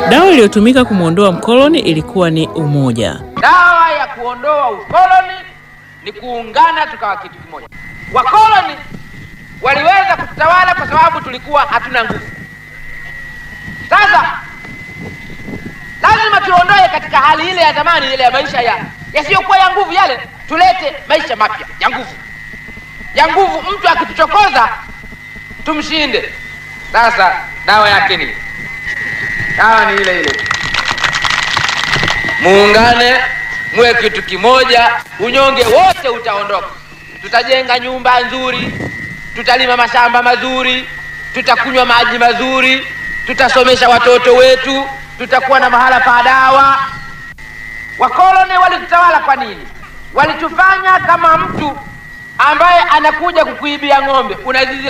Dawa iliyotumika kumwondoa mkoloni ilikuwa ni umoja. Dawa ya kuondoa ukoloni ni kuungana tukawa kitu kimoja. Wakoloni waliweza kutawala kwa sababu tulikuwa hatuna nguvu. Sasa lazima tuondoe katika hali ile ya zamani, ile ya maisha yasiyokuwa ya nguvu yale, tulete maisha mapya ya nguvu. Ya nguvu, mtu akituchokoza tumshinde. Sasa dawa yake ni dawa ni ile ile. Muungane, muwe kitu kimoja, unyonge wote utaondoka. Tutajenga nyumba nzuri, tutalima mashamba mazuri, tutakunywa maji mazuri, tutasomesha watoto wetu, tutakuwa na mahala pa dawa. Wakoloni walitutawala kwa nini? Walitufanya kama mtu ambaye anakuja kukuibia ng'ombe. Unazizi